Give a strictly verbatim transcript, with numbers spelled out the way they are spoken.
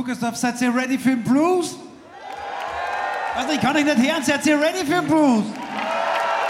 Buckersdorf, seid ihr ready für den Blues? Also ich kann euch nicht hören, seid ihr ready für den Blues?